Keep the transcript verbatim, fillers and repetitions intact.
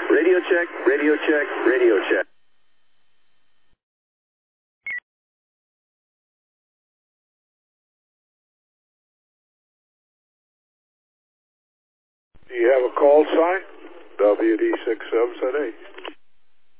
Radio check, radio check, radio check. Do you have a call sign? W D six seven seven eight.